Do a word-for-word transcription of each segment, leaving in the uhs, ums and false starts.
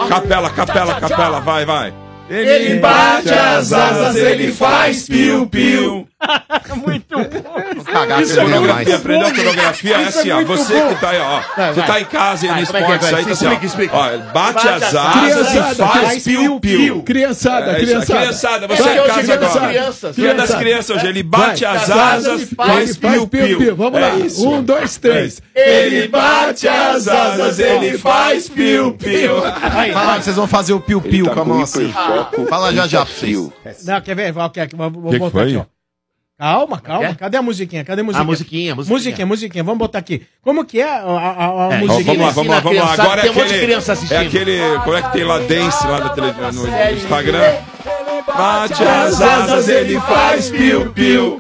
Capela, capela, capela, vai, vai. Ele bate as asas, ele faz piu-piu. Muito bom. Cagar, isso é coreografia, aprendeu a coreografia? É assim, ó. Você que tá aí, ó. Você tá em casa e no esporte, aí tá assim, ó. Ó, bate as asas e faz piu-piu. Criançada, criançada. Criançada, você em casa agora. Dia das crianças hoje. Ele bate as asas e faz piu-piu. Vamos lá. Um, dois, três. Ele bate as asas, ele faz piu-piu. Fala que vocês vão fazer o piu-piu com a mão assim. Fala já já pra vocês. Não, quer ver? Vou, quer, vou, vou Que botar foi? aqui, ó. Calma, calma. É? Cadê a musiquinha? Cadê a musiquinha? A musiquinha, a musiquinha. Musiquinha, musiquinha. Vamos botar aqui. Como que é a, a, a É, musiquinha? Vamos lá, vamos lá, vamos lá. Agora é Tem um monte de aquele. criança assistindo. É aquele. Como é que tem lá dance lá na televisão, no no Instagram? Bate as asas, ele faz piu-piu.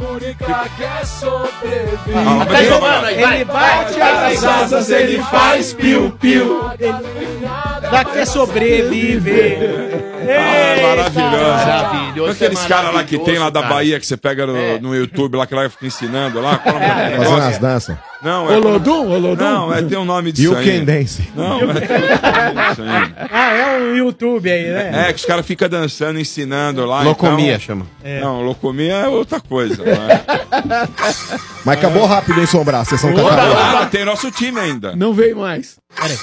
Ah, Tá jogando aí, vai. Ele bate as asas, ele faz piu-piu. Dá quer sobreviver. Ah, maravilhoso. Maravilhoso. Aqueles caras lá que tem lá da Bahia que você pega no, no YouTube lá que lá fica ensinando lá. Qual é o nome daquele Fazendo negócio? as danças. Não, é. Olodum, Olodum. Não, é, tem um nome E disso o aí. Ken Dance. Não, é, tem um nome disso aí. Ah, é um YouTube aí, né? É, que os caras ficam dançando, ensinando lá. Locomia então... chama. Não, locomia é outra coisa. Mas... Mas acabou rápido, hein, Sombrar? Vocês são Ah, catarina. tem nosso time ainda. Não veio mais. Peraí.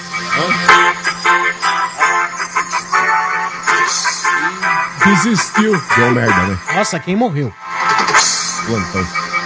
Desistiu. Deu merda, né? Nossa, quem morreu? Plantão.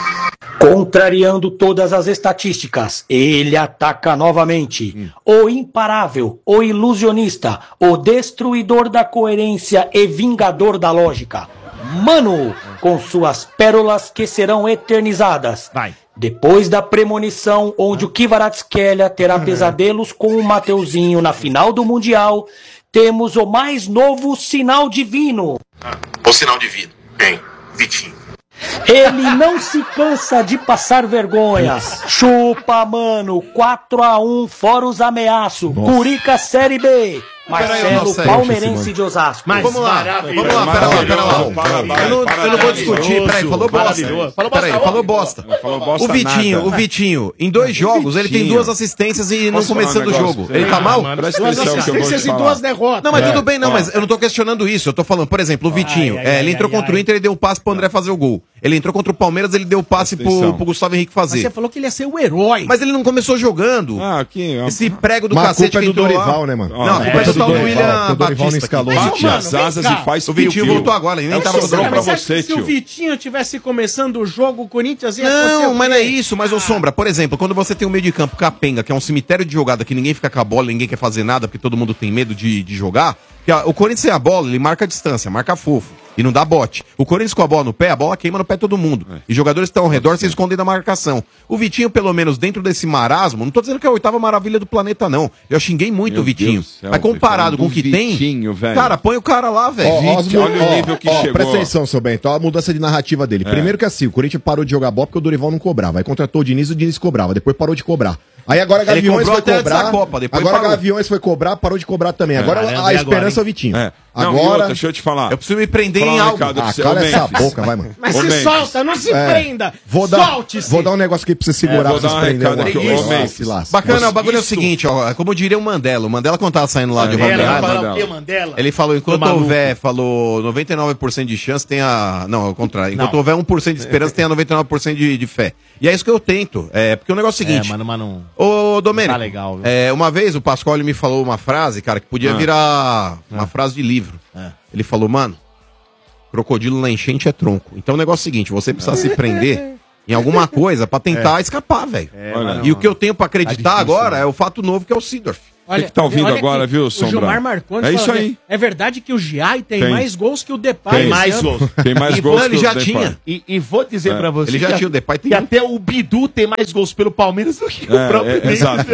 Contrariando todas as estatísticas, ele ataca novamente. Hum. O imparável, o ilusionista, o destruidor da coerência e vingador da lógica. Mano, com suas pérolas que serão eternizadas. Vai. Depois da premonição onde o Kvaratskhelia terá pesadelos com o Mateuzinho na final do Mundial, temos o mais novo sinal divino. O sinal divino. Quem? Vitinho. Ele não se cansa de passar vergonha. Chupa, mano. quatro a um, fora os ameaços. Curica Série B. Marcelo nossa, Palmeirense de Osasco. Mas vamos lá, vamos lá, pera lá, pera lá. Eu não, eu não vou discutir, peraí, falou bosta. Peraí, falou bosta. Falou bosta O Vitinho, nada. o Vitinho, em dois jogos, ele tem Vitinho. duas assistências e não Posso falar começando um o negócio jogo. pra você? Ele tá mal? Presta Duas atenção que eu vou te assistências e falar. duas derrotas. Não, mas É, tudo bem, não, ó. mas eu não tô questionando isso. Eu tô falando, por exemplo, o Vitinho, ai, é, ai, ele entrou ai, contra o ai. Inter e deu o passe pro André fazer o gol. Ele entrou contra o Palmeiras, ele deu o passe Presta pro, atenção. pro Gustavo Henrique Mas você fazer. falou que ele ia ser o herói. Mas ele não começou jogando. Ah, aqui, ó. Esse prego do Mas a cacete culpa é que do entrou lá. Dorival, né, mano? Não, a É, culpa é é do total do Dorival, William que o Dorival não Batista. escalou. aqui. Bate Mano, as vem asas cá. e faz O Vitinho piu-piu. voltou agora, ele nem É o tava sobrou fazendo pra Mas você, se o tio. Vitinho tivesse começando o jogo, o Corinthians ia acontecer Não, o mas quê? não é isso, mas ô Sombra, por exemplo, quando você tem um meio de campo capenga, que é um cemitério de jogada que ninguém fica com a bola, ninguém quer fazer nada, porque todo mundo tem medo de, de jogar, que a- o Corinthians sem a bola, ele marca a distância, marca fofo. E não dá bote. O Corinthians com a bola no pé, a bola queima no pé de todo mundo. E jogadores que estão ao redor se escondem da marcação. O Vitinho, pelo menos, dentro desse marasmo, não tô dizendo que é a oitava maravilha do planeta, não. Eu xinguei muito Meu o Vitinho. Deus do céu, Mas comparado Vitinho, com o que Vitinho, tem, velho. cara, põe o cara lá, velho. Ó, ó, as mu- olha o ó, nível que ó, chegou. Presta atenção, seu Bento. Ó, a mudança de narrativa dele. Primeiro que assim, o Corinthians parou de jogar bola porque o Dorival não cobrava. Aí contratou o Diniz e o Diniz cobrava. Depois parou de cobrar. Aí agora Ele Gaviões cobrou foi até antes da cobrar. Copa, depois agora parou. Gaviões foi cobrar, parou de cobrar também. Agora Caramba, a e esperança agora, é o Vitinho. É. Não, e Agora. outra, deixa eu te falar. Eu preciso me prender Falar em um algo. recado pra Ah, você. cala Ô, essa Memphis. boca, vai, mano. Mas Ô, se Mendes. solta, não se É. prenda. Vou dar, Solte-se. vou dar um negócio aqui pra você segurar, É, vou pra dar vocês um prenderem recado uma aqui, coisa. ô, Vai, Memphis. se lasca. Bacana, o bagulho é o Isso. seguinte, ó, como diria o Mandela. O Mandela, quando tava saindo lá de Rhode Mandela, Island, Mandela. o quê, Mandela? ele falou, enquanto Tô maluco. houver, falou noventa e nove por cento de chance, tem a... Não, ao contrário. Enquanto Não. houver um por cento de esperança, tem a noventa e nove por cento de, de fé. E é isso que eu tento. É, porque o negócio é o seguinte... É, mano, mas não... Ô, Domênico, Tá legal, viu? é, uma vez o Pascoal me falou uma frase, cara, que podia Ah. virar uma frase de livro. É. Ele falou, mano, crocodilo na enchente é tronco. Então o negócio é o seguinte, você precisa se prender em alguma coisa pra tentar escapar, velho. Olha, E o que eu tenho pra acreditar Tá difícil, agora né? é o fato novo que é o Sidorf. Você que tá ouvindo olha agora, que viu, o Sombra? Gilmar Marconi É isso fala, aí. É verdade que o Giai tem, Tem. mais gols que o Depay. Tem esse mais ano. gols. Tem mais E gols ele que o já Depay. tinha. E, e vou dizer É. pra você Ele já que, tinha o Depay, tem que um. até o Bidu tem mais gols pelo Palmeiras do que o É, próprio é, Memphis. exato.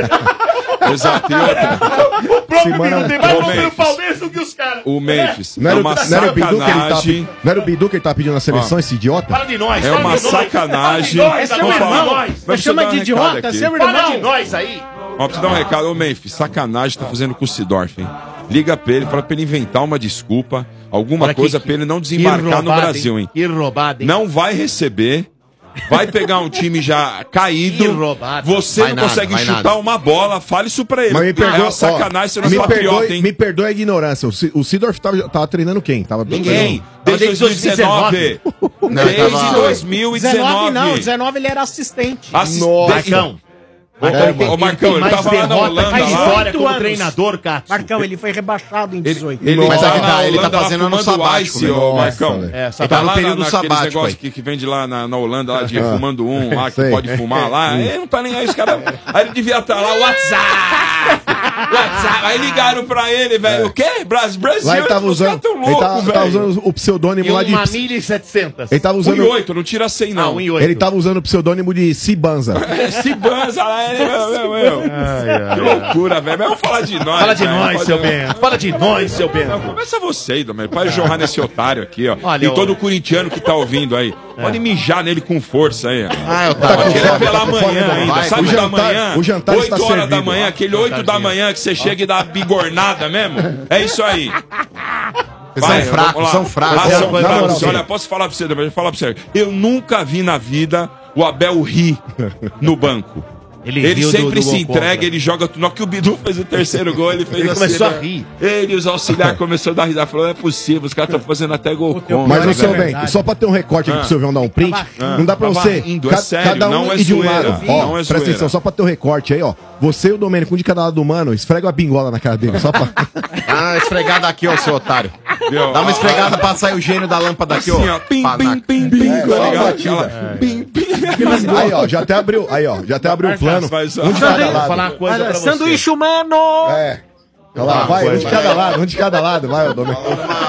Exato. E outra, O próprio Semana- Bidu tem mais Ô, gols pelo Memphis. Palmeiras do que os caras. o Memphis Não é era, o- uma não era o Bidu que ele tá, sacanagem. não era o Bidu que ele tá pedindo na seleção, Ó. esse idiota? Fala de nós. É fala uma de nós. sacanagem. Fala de nós, É seu Vamos fala de irmão. nós. Mas Deixa eu chama dar um de recado idiota, aqui. seu Fala de irmão. nós aí. Ó, preciso dar um recado. Ô, Memphis, sacanagem tá fazendo com o Sidorf, hein? Liga pra ele, fala pra ele inventar uma desculpa, alguma Olha que- coisa que- pra ele não Que desembarcar no roubada, Brasil, hein? Que roubada, hein? Não vai receber, vai pegar um time já caído, Ih, roubado. você Vai não nada, consegue vai chutar nada. uma bola, fale isso pra ele. Mas me perdoa, é uma sacanagem, você não é me patriota, perdoe, hein? me perdoe a ignorância. O, Si- o Sidorf tava, tava treinando quem? Tava Ninguém. Tava Desde dois mil e dezenove. Não, Desde tava- dois mil e dezenove. não, dezenove ele era assistente. Assis- Nossa. Marcão. Ô, ô, ô, Marcão, ele tava lá na Holanda, que lá. história como anos. treinador, Cássio. Marcão, ele foi rebaixado em dezoito. Ele Mas tá aí na tá, ele tá Holanda lá fazendo ano fumando sabático, ice, velho. ô, Nossa, Marcão. velho. É, Ele tá no lá período naqueles sabático negócios aí. que, que vende lá na, na Holanda, lá de Ah. fumando um, lá que Sei. pode fumar lá. Ele não tá nem aí, os caras. Aí ele devia estar lá, WhatsApp! WhatsApp! Aí ligaram pra ele, velho. O quê? Brasil, Brasil, Lá ele tava os caras usando. tão Ele loucos, tava, tava velho. usando o pseudônimo E lá de. uma milha e setecentos. Ele tava um usando. e oito, não tira cem, Ah, não. um e oito. Ele tava usando o pseudônimo de Cibanza. Esse banza lá, ele, meu, meu, meu. Que loucura, velho. Mas vamos falar de nós. Fala de velho. nós, Pode- seu Bento. Fala de nós, seu Bento. Começa você aí, Domênico. Para de jorrar nesse otário aqui, ó. Olha, e eu- todo corintiano que tá ouvindo aí. Pode mijar nele com força aí. ó. Ah, eu Tá tava com Querer fome, pela tá com manhã fome, ainda. vai. Sabe O da jantar- manhã? o jantar está oito horas da servido. manhã, aquele oito da manhã que você chega e dá uma bigornada mesmo. É isso aí. Vocês são fracos, vamos lá. são fracos. Ah, são Na fracos. moral, sim. Olha, posso falar pra você, Domênico? Falar pra você. Eu nunca vi na vida o Abel rir no banco. Ele Ele riu do- sempre do se gol entrega, contra. ele joga tudo. Na hora que o Bidu fez o terceiro gol, ele fez Ele assim, começou né? a rir. Ele e os auxiliares começaram a dar risada. Falou, não é possível, os caras estão fazendo até gol contra. Mas, ô, né, seu velho? bem, só pra ter um recorte aqui pro Silvão dar um print, não dá pra Tava você. rindo, é ca- sério, cada um não é ir de um zoeira, lado. Ó, não é presta zoeira. atenção, só pra ter um recorte aí, ó. Você e o Domênico, um de cada lado do mano, esfrega uma bingola na cara dele. Só pra. Ah, esfregada aqui, ó, seu otário. Viu? Dá uma esfregada pra sair o gênio da lâmpada aqui, ó. Assim, ó. Pim, Pá, pim, na- pim, pim. É, tá só ligado? batida. Aquela- Pim, pim. Aí, ó, já até abriu. Aí, ó, já até abriu o plano. Faz, ó. Um de cada Vou falar lado. uma coisa pra você. Sanduíche humano! É. Olha lá, vai, um de cada lado, um de cada lado, vai, ô Domênico.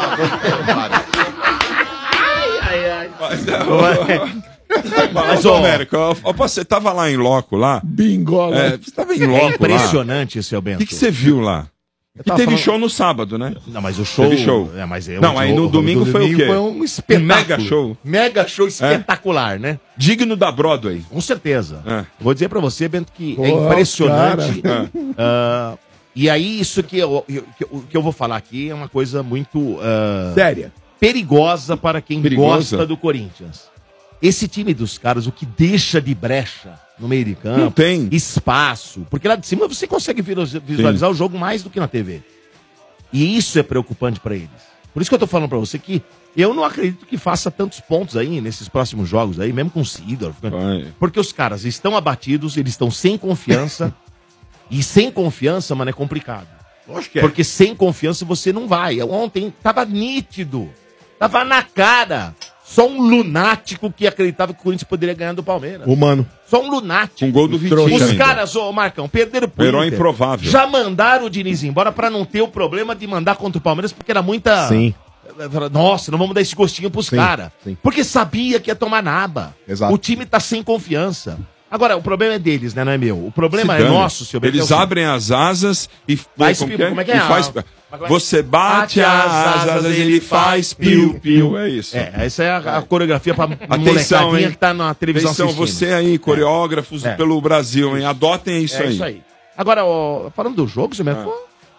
Mas, ô, América, ó, ó, você tava lá em loco lá. Bingola. É, você tava em É loco lá. impressionante, seu O Bento. que que você viu lá? E tava teve falando- show no sábado, né? Não, mas o show... Teve show. É, mas é Não, o aí show- no domingo foi o quê? Foi um espetáculo. Um mega show. Mega show espetacular, né? Digno da Broadway. Com certeza. É. Vou dizer pra você, Bento, que é Pô, impressionante. cara. Ah, e aí, isso que eu, eu- que eu- que eu vou falar aqui é uma coisa muito ah, Séria. perigosa para quem Perigosa? gosta do Corinthians. Esse time dos caras, o que deixa de brecha no meio de campo, Não tem. espaço, porque lá de cima você consegue visu- visualizar o jogo mais do que na T V. E isso é preocupante pra eles. Por isso que eu tô falando pra você que eu não acredito que faça tantos pontos aí nesses próximos jogos aí, mesmo com o Sidor. Vai. Porque os caras estão abatidos, eles estão sem confiança. E sem confiança, mano, é complicado. Lógico que é. Porque sem confiança você não vai. Ontem tava nítido. Tava na cara. Só um lunático que acreditava que o Corinthians poderia ganhar do Palmeiras. Humano. Só um lunático. Com gol do Vitinho. Os ainda. caras, ô Marcão, perderam pro Herói Inter. improvável. Já mandaram o Diniz embora pra não ter o problema de mandar contra o Palmeiras, porque era muita... Sim. Nossa, não vamos dar esse gostinho pros Sim, caras. sim. Porque sabia que ia tomar naba. Exato. O time tá sem confiança. Agora, o problema é deles, né? Não é meu. O problema Se é dane. nosso, seu Bento. Eles É o abrem as asas e Faz como piu, como é que é? E faz- Ah, como é que- Você bate as asas, ele faz piu piu. É isso. É, essa é a, a coreografia pra Atenção, molecadinha hein? que tá na televisão Atenção, assistindo. você aí, coreógrafos É. pelo Brasil, hein? Adotem isso É aí. isso aí. Agora, ó, falando do jogo, seu Bento, Ah.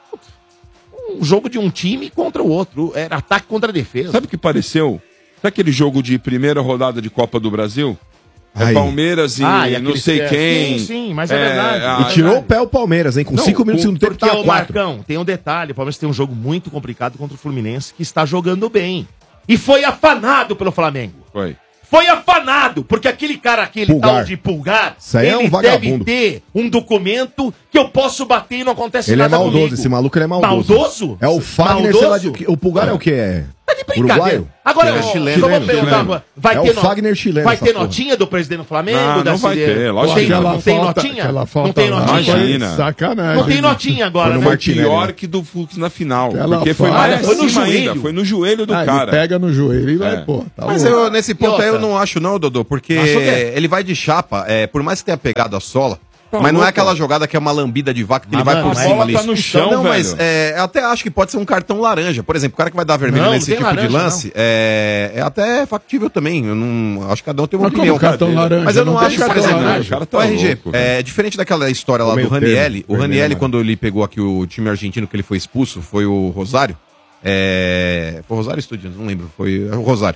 foi um jogo de um time contra o outro. Era ataque contra defesa. Sabe o que pareceu? Sabe aquele jogo de primeira rodada de Copa do Brasil? É Aí. Palmeiras e Ah, e não aquele- sei é, quem. sim, sim, mas é verdade. a- E tirou o pé o Palmeiras, hein? Com Não, cinco minutos com- no segundo tempo, Porque tava o quatro. Marcão, tem um detalhe, o Palmeiras tem um jogo muito complicado contra o Fluminense, que está jogando bem. E foi afanado pelo Flamengo. Foi. Foi afanado, porque aquele cara, aquele Pulgar. tal de Pulgar, Isso aí é ele um deve vagabundo. ter um documento que eu posso bater e não acontece Ele é nada maldoso, comigo. esse maluco ele é maldoso. Maldoso? É o Fagner, sei lá de... Maldoso? O Pulgar é o que? É... Tá de brincadeira. Uruguaio? Agora, Ele é ó, chileno, só vou chileno, perguntar, chileno. vai É ter o Fagner chileno, Vai essa ter porra. notinha do presidente do Flamengo? Não, não da vai C D? ter, lógico Tem- que não. Não tem falta- notinha? aquela Não falta tem lá, notinha? Imagina. Sacanagem. Não tem notinha agora, Foi no né? Martinelli. Pior que do Fux na final. Aquela porque foi falha. mais Foi no acima joelho. ainda. Foi no joelho do Ah, cara. ele pega no joelho e vai, É. pô. Tá Mas louco. eu, nesse ponto aí eu outra? não acho não, Dodô, porque Acho o quê? ele vai de chapa, é, por mais que tenha pegado a sola, Tá mas não louco. é aquela jogada que é uma lambida de vaca que Mas, ele vai mano, por mas cima a bola ali. tá no chão, não, velho. mas é, eu até acho que pode ser um cartão laranja. Por exemplo, o cara que vai dar vermelho Não, nesse não tipo tem de laranja, lance, é, é até factível também. Eu não acho que cada um tem uma Mas como opinião. cartão cara. laranja? Mas eu não, Não tem acho, por cartão exemplo, laranja. O cara tá o R G, louco, é diferente daquela história lá O do meio Ranielli. termo, O Ranielli, vermelho, quando ele pegou aqui o time argentino que ele foi expulso, foi o Rosário. É, foi o Rosário ou Estudiantes? Não lembro. Foi o Rosário.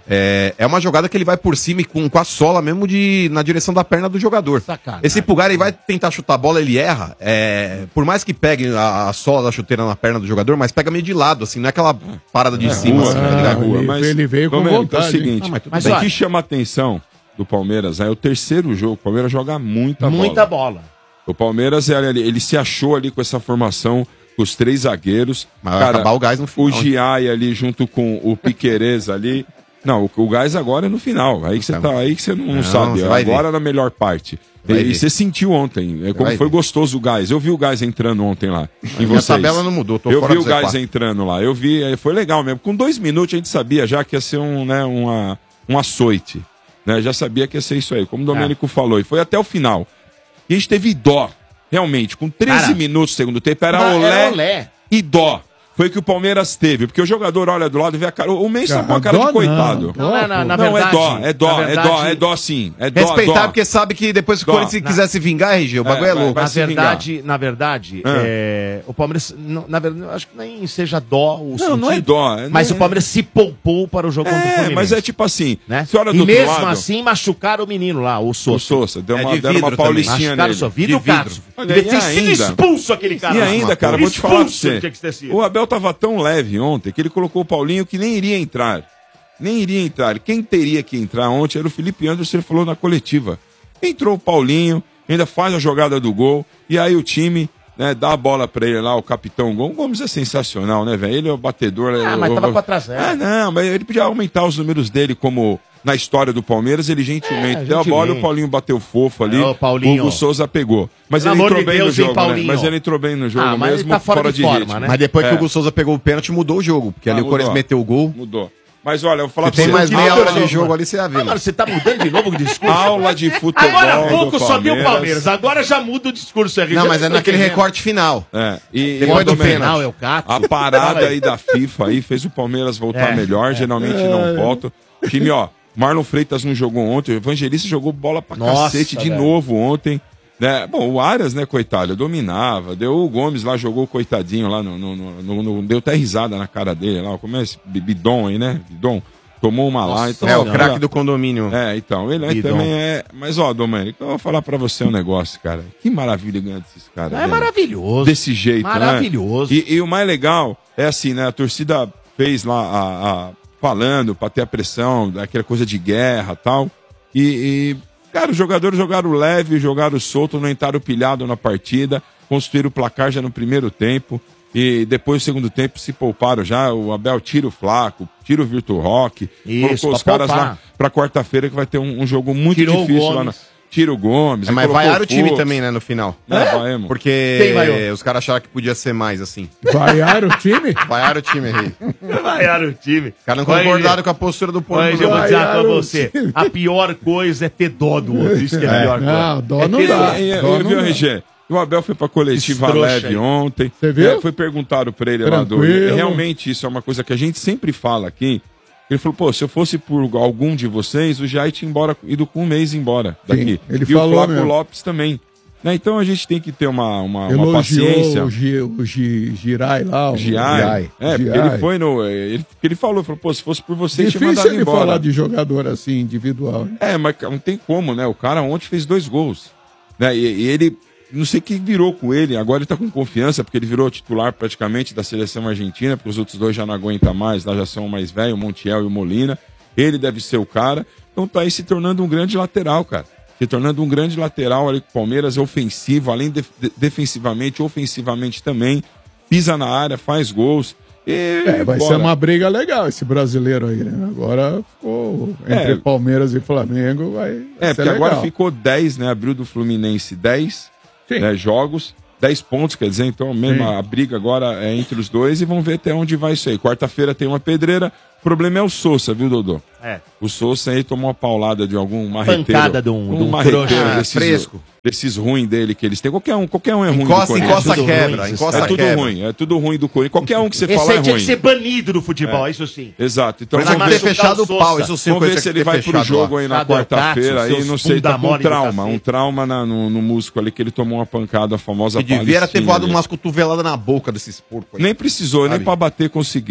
É, é uma jogada que ele vai por cima e com, com a sola mesmo de, na direção da perna do jogador. Sacanagem. Esse Pulgar, ele vai tentar chutar a bola, ele erra. É, por mais que pegue a, a sola da chuteira na perna do jogador, mas pega meio de lado, assim, não é aquela parada de É cima. rua, assim, né? tá ligado? É rua, ele- mas, ele veio com Domênico, vontade, É o seguinte, hein? Ah, mas tudo mas bem. o que chama a atenção do Palmeiras é o terceiro jogo. O Palmeiras joga muita, Muita bola. bola. O Palmeiras, ele, ele se achou ali com essa formação, com os três zagueiros. Mas vai acabar o gás no final, O Giai ali junto com o Piquerez ali. Não, o, o gás agora é no final. Aí que você tá, aí que você não, não Não, sabe. você vai Agora ver. na melhor parte. Vai E, ver. e você sentiu ontem, é como Vai foi ver. gostoso o gás. Eu vi o gás entrando ontem lá. Em Minha vocês. tabela não mudou, tô Eu fora vi do o Z gás quatro. entrando lá. Eu vi, eh, foi legal mesmo. Com dois minutos a gente sabia já que ia ser um, né, uma, um açoite. Né? Já sabia que ia ser isso aí, como o Domênico falou. E foi até o final. E a gente teve dó, realmente. Com treze Cara, minutos do segundo tempo, era Era olé, olé. e dó. Foi o que o Palmeiras teve. Porque o jogador olha do lado e vê a cara. O Mendes tá com a cara Dó de não, coitado. Não, na, na, na Não, verdade, é dó, é dó, na é verdade- dó, é dó sim. É dó, Respeitar, dó. porque sabe que depois, se o Dó. Corinthians quiser se vingar, R G, o bagulho é, É, vai- louco. vai Na se verdade, na verdade, Ah. é, o Palmeiras, não- na verdade, eu acho que nem seja dó o Não, não é sentido, dó. é- mas não o é- Palmeiras se poupou para o jogo contra o É, Fluminense. mas é tipo assim, né? você olha do E outro mesmo lado, assim machucaram o menino lá, o o Sousa. Sousa, deu É uma, de deram uma vidro também. paulistinha Machucaram nele. o seu vidro, De vidro. Cássio. Olha, Devia e ter sido ainda? expulso aquele cara. E ainda, cara, vou te falar pra Expulso, você. tinha que ter sido. O Abel tava tão leve ontem que ele colocou o Paulinho que nem iria entrar. Nem iria entrar. Quem teria que entrar ontem era o Felipe Anderson, ele falou na coletiva. Entrou o Paulinho, ainda faz a jogada do gol, e aí o time, né, dá a bola pra ele lá, o capitão Gomes. O Gomes é sensacional, né, velho? Ele é o batedor. Ah, é, mas o- tava quatro a zero. Ah, não, mas ele podia aumentar os números dele como na história do Palmeiras, ele gentilmente É, deu a bola e o gentilmente. Paulinho bateu fofo ali. Ô, Paulinho. O Hugo Souza pegou. Mas Pelo ele amor entrou de bem Deus, no jogo, hein, né? Paulinho? Mas ele entrou bem no jogo Ah, mas ele mesmo, tá fora de forma, ritmo. né? Mas depois que É. o Hugo Souza pegou o pênalti, mudou o jogo. Porque ali Ah, o Corinthians mudou. meteu o gol. Mudou. Mas olha, eu vou falar Se tem você, mais que meia aula hora de de- jogo ali, você ia ver. Ah, mano, você tá mudando de novo o discurso? Aula de futebol. Agora há do pouco só deu o Palmeiras. Palmeiras, agora já muda o discurso. R G. Não, mas é Eu tô naquele entendendo. recorte final. É, e, Depois e, do Domênico, Final é o Cato. a parada aí da FIFA aí fez o Palmeiras voltar É, melhor, geralmente não volta. O time, ó, Marlon Freitas não jogou ontem, o Evangelista jogou bola pra Nossa, cacete de velho. novo ontem. Né? Bom, o Arias, né, coitado, dominava. Deu o Gomes lá, jogou coitadinho lá, no, no, no- no- no- deu até risada na cara dele lá. Como é esse Bidon aí, né? Bidon. Tomou uma lá. Então, É, o ó, craque olha- do condomínio. É, então, ele aí Bidon. também é. Mas, ó, Domênico, eu vou falar pra você um negócio, cara. Que maravilha ganhar desses caras. É velho. maravilhoso. Desse jeito, Maravilhoso. né? E, e o mais legal é assim, né? A torcida fez lá a, a- falando pra ter a pressão, aquela coisa de guerra e tal. E, e, cara, os jogadores jogaram leve, jogaram solto, não entraram pilhado na partida, construíram o placar já no primeiro tempo. E depois do segundo tempo se pouparam já. O Abel tira o Flaco, tira o Virtu Rock, Isso, colocou os pra caras poupar. lá pra quarta-feira que vai ter um, um jogo muito Tirou o difícil lá Gomes. na. Tira o Gomes. É, mas colocou vaiaram o time Fux. também, né, no final. É, vaiamos. Porque Quem vaiou? os caras acharam que podia ser mais, assim. Vaiaram o time? Vaiaram o time aí. Vaiaram o time. Os caras não Vai, concordaram com a postura do povo. Mas eu vou não. dizer uma coisa pra Vaiaram o você. time. A pior coisa é ter dó do outro. Isso que é a É, pior coisa. não, dó É não ter dá. E, e, Dó e, não viu, dá. R G? O Abel foi pra coletiva Esse trouxa leve aí. ontem. Você viu? É, foi perguntado pra ele lá do. Tranquilo. Realmente, isso é uma coisa que a gente sempre fala aqui. Ele falou, pô, se eu fosse por algum de vocês, o Jair tinha embora, ido com um mês embora daqui. ele e falou o Flávio mesmo. Lopes também. Né, então a gente tem que ter uma, uma, uma Elogiou paciência. o, Gi, o Gi, Girai lá. O Giai. É, porque Giai. ele foi no. Ele, ele falou, falou, pô, se fosse por vocês, tinha Difícil mandado ele embora. falar de jogador assim, individual. hein? É, mas não tem como, né? O cara ontem fez dois gols. Né? E, e ele, não sei o que virou com ele, agora ele tá com confiança, porque ele virou titular praticamente da seleção argentina, porque os outros dois já não aguentam mais, lá já são mais velhos, o Montiel e o Molina. Ele deve ser o cara. Então tá aí se tornando um grande lateral, cara. Se tornando um grande lateral ali com o Palmeiras, ofensivo, além de, de, defensivamente, ofensivamente também. Pisa na área, faz gols. E É, vai bora. ser uma briga legal esse brasileiro aí, né? Agora ficou entre É. Palmeiras e Flamengo, vai, vai É, ser porque legal. agora ficou dez, né? Abriu do Fluminense dez Sim. né, jogos, dez pontos, quer dizer, então mesmo Sim. a briga agora é entre os dois e vamos ver até onde vai isso aí. Quarta-feira tem uma pedreira, o problema é o Sousa, viu, Dodô? É. O Sousa aí tomou uma paulada de algum marreteiro. Pancada de um- de um marreteiro trouxa. desses, Fresco. desses ruins dele que eles têm. Qualquer um, qualquer um é ruim Encosta, do Corinthians. encosta, É tudo quebra. ruim. Encosta, é tudo quebra. ruim, é tudo ruim do Corinthians. Qualquer um que você Esse fala é aí tinha que ruim. ser banido do futebol, isso sim. Exato. Então Por isso vamos tinha que ver, ter fechado o Sousa. pau. Isso sim, vamos ver coisa se que ele vai ter pro fechado jogo lá. aí na Cadê o quarta-feira. Cássio, Aí seus não sei, tá com bunda um mole do trauma. cacete. Um trauma na- no, no músculo ali que ele tomou uma pancada, a famosa Que devia era ter palicinha voado ali. umas cotoveladas na boca desses porcos aí. Nem precisou, nem Sabe? pra bater conseguiram.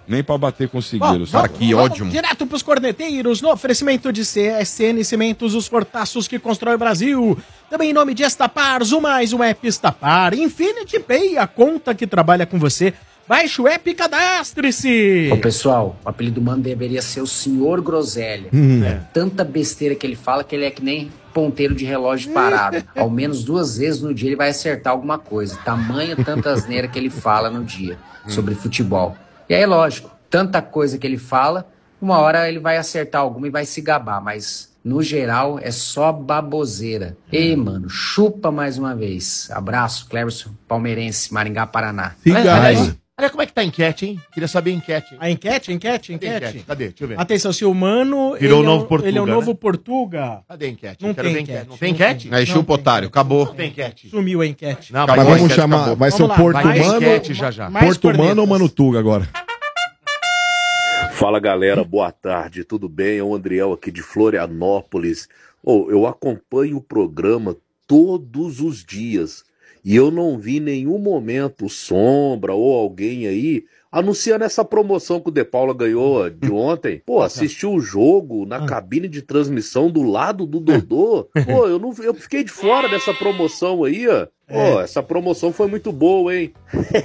Nem pra bater com o Bom, Segueiros. vamos- Cara, que vamos ódio. Direto pros corneteiros, no oferecimento de C S N Cimentos, os fortaços que constrói o Brasil. Também em nome de Estapar, mais um app Estapar. Infinity Pay, a conta que trabalha com você. Baixe o app e cadastre-se. Ô, pessoal, o apelido humano deveria ser o senhor Groselha. Hum. É tanta besteira que ele fala que ele é que nem ponteiro de relógio parado. Ao menos duas vezes no dia ele vai acertar alguma coisa. Tamanha tanta asneira que ele fala no dia sobre futebol. E aí, lógico, tanta coisa que ele fala, uma hora ele vai acertar alguma e vai se gabar, mas no geral é só baboseira. Ei, mano, chupa mais uma vez. Abraço, Cleverson, palmeirense, Maringá, Paraná. Olha, olha, olha como é que tá a enquete, hein? Queria saber a enquete. Hein? A enquete, enquete, Cadê a enquete. enquete? Cadê? Deixa eu ver. Atenção, se o Mano... Virou ele o novo é um- Portuga, Ele é o né? novo Portuga. Cadê a enquete? Não Quero tem ver enquete. Não tem enquete? Aí chupa, otário. Acabou. Não tem enquete. Sumiu a enquete. Não, Mas vai vamos enquete, chamar, acabou. vai ser Vamos o lá, Porto mais Mano, enquete já, já. Mais Porto Mano ou cornetas. Mano Tuga agora? Fala galera, boa tarde, tudo bem? É o Andriel aqui de Florianópolis. Oh, eu acompanho o programa todos os dias e eu não vi em nenhum momento Sombra ou alguém aí anunciando essa promoção que o De Paula ganhou de ontem. Pô, assistiu o jogo na cabine de transmissão do lado do Dodô. Pô, eu, não, eu fiquei de fora dessa promoção aí, ó. Pô, essa promoção foi muito boa, hein?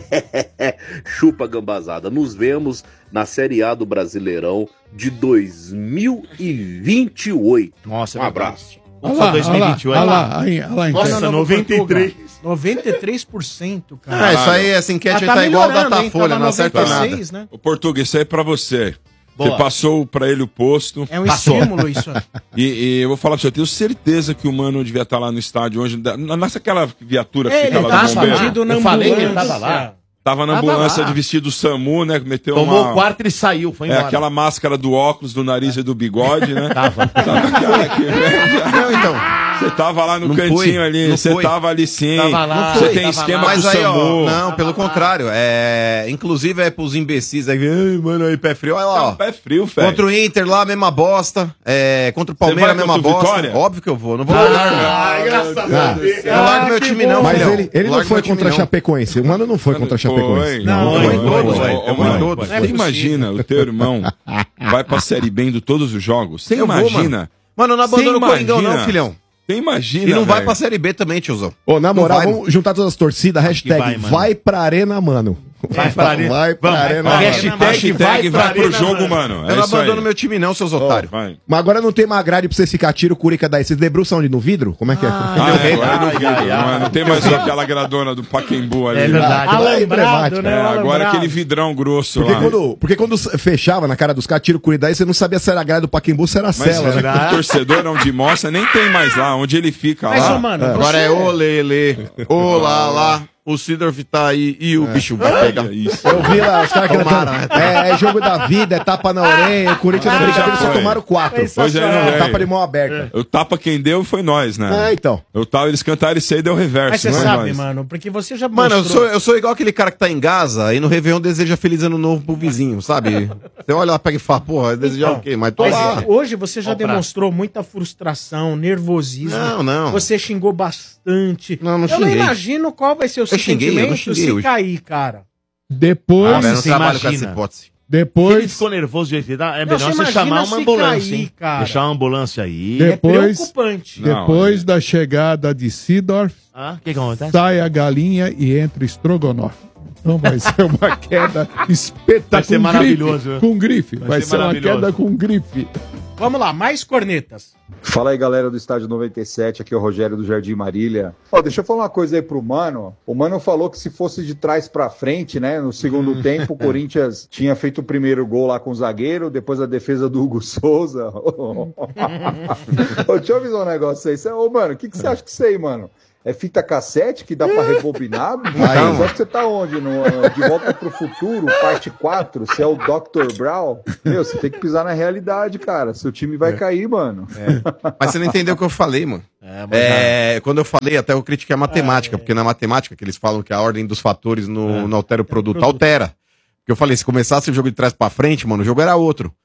Chupa gambazada. Nos vemos na Série A do Brasileirão de dois mil e vinte e oito. Nossa, um abraço. Olha lá, dois mil e vinte e oito. olha lá, aí, olha lá, Nossa, então. noventa e três. noventa e três por cento, cara. Ah, isso aí, essa enquete Ah, aí tá igual a melhorando, hein? Datafolha, Tava não acerta nada. noventa e seis, né? O Portuga, isso aí é pra você. Boa. Você passou pra ele o posto. É um Passou. estímulo isso. E, e eu vou falar pra você, eu tenho certeza que o Mano devia estar lá no estádio hoje. da- na- Nessa aquela viatura que Ele fica lá tá do bombeiro. escondido na Eu falei que ele tava ambulância. lá. Tava na Tava ambulância lá. de vestido SAMU, né? Meteu Tomou uma... o quarto e ele saiu, foi É, embora. aquela máscara do óculos, do nariz e do bigode, né? Tava. Sabe aquela que vem? Não, então. Você tava lá no Não cantinho foi, ali, não você foi. tava ali sim. Tava lá, Você foi, tem tava esquema lá. com o Mas aí, ó, SAMU. não, pelo contrário. É, inclusive é pros imbecis aí, "Ai, mano, aí pé frio, olha lá, ó. Pé frio, velho. Contra o Inter lá, mesma bosta. É, contra o Palmeiras, vai mesma contra o bosta. Vitória? Óbvio que eu vou. Não vou Ah, largar. graças a Deus. Eu largo meu time não, Mas filhão. ele, ele Eu não largo foi meu time, contra a não. Chapecoense. O Mano não foi contra a Chapecoense. Foi. Não, Foi, foi, foi, todos, foi. velho. Ô, Eu vou em mano, todos. Você imagina, o teu irmão vai pra Série B indo todos os jogos? Você Eu vou, imagina? mano. Mano, não Você abandona o Coringão imagina? não, filhão. Você imagina, E não vai velho. pra Série B também, tiozão. Ô, na moral, Não vai, vamos juntar todas as torcidas. Hashtag vai, vai, mano. pra arena, mano. Vai pra arena. Vai pra Vamos, arena, vai pra mano. arena. Hashtag vai, pra pro arena, jogo, mano. mano. Eu É não isso aí. abandono meu time não, seus otários. Vai. Mas agora não tem mais grade pra você ficar tiro, curica daí. Vocês debruçam onde? No vidro? Como é que é? Ah, é, agora é no Ai, vidro, ai, não, é- ai. não tem mais aquela gradona do Pacaembu ali. É verdade. Alambrado, né? É, o agora alambrado. aquele vidrão grosso Porque lá. quando, porque quando fechava na cara dos caras, tiro, curi daí, você não sabia se era grade do Pacaembu ou se era Mas cela, é, né? o torcedor onde mostra, nem tem mais lá, onde ele fica Mas, lá. ô, mano, Agora você- é ô Lele, ô lá lá, o Sidorf tá aí e o bicho vai pegar. Olha isso. Eu vi lá os caras Tomaram, cantando. né? É, é jogo da vida, é tapa na orelha. O Corinthians na brincadeira só foi. tomaram quatro. Pois é, não veio. Tapa de mão aberta. O tapa quem deu foi nós, né? É, então. Eu tava, eles cantaram isso aí, deu reverso. Mas você não é sabe, nós. mano, porque você já Mano, eu mostrou- sou, eu sou igual aquele cara que tá em Gaza e no Réveillon deseja feliz ano novo pro vizinho, sabe? Você olha lá, pega e fala, porra, desejar o quê? Mas tô Mas lá. hoje você já Ó, pra- demonstrou muita frustração, nervosismo. Não, não. Você xingou bastante. Não, não Eu não xinguei. imagino qual vai ser o seu Eu xinguei, eu não sentimento xinguei se hoje. cair, cara. Depois, Ah, velho, eu não Você trabalho com imagina. essa hipótese. Se ele depois, ficou nervoso de jeito que tá, é Não, melhor você você imagina chamar uma se ambulância, cair, hein? cara. Deixar uma ambulância aí. depois, É preocupante. Não, depois é- da chegada de Sidorf, Ah, o que que acontece? sai a galinha e entra o estrogonofe. Então vai ser uma queda espetacular. Vai ser com maravilhoso, grife, né? Com grife. Vai, Vai ser ser uma maravilhoso. queda com grife. Vamos lá, mais cornetas. Fala aí, galera do Estádio noventa e sete, aqui é o Rogério do Jardim Marília. Ó, deixa eu falar uma coisa aí pro Mano. O Mano falou que se fosse de trás pra frente, né, no segundo tempo, o Corinthians tinha feito o primeiro gol lá com o zagueiro, depois a defesa do Hugo Souza. Ô, deixa eu avisar um negócio aí. Cê- Ô, Mano, o que, que você acha que isso aí, mano? É fita cassete que dá pra rebobinar? Aí. Só que você tá onde? No, de Volta pro Futuro, parte quatro? Você é o doutor Brown? Meu, você tem que pisar na realidade, cara. Seu time vai cair, mano. Mas você não entendeu o que eu falei, mano. É, mas É, quando eu falei, até eu critiquei a matemática, porque na matemática que eles falam que a ordem dos fatores no, não altera o produto, altera. Porque eu falei, se começasse o jogo de trás pra frente, mano, o jogo era outro.